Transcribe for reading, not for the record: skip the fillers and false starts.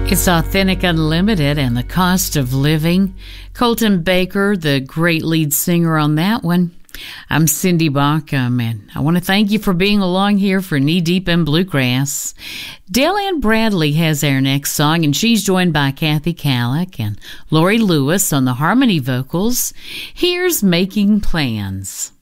It's Authentic Unlimited and the Cost of Living. Colton Baker, the great lead singer on that one. I'm Cindy Baucom, and I want to thank you for being along here for Knee Deep in Bluegrass. Dale Ann Bradley has our next song, and she's joined by Kathy Kallick and Lori Lewis on the harmony vocals. Here's Making Plans.